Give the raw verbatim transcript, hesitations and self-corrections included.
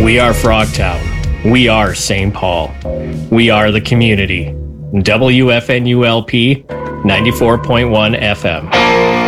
We are Frogtown. We are Saint Paul. We are the community. W F N U L P ninety-four point one F M.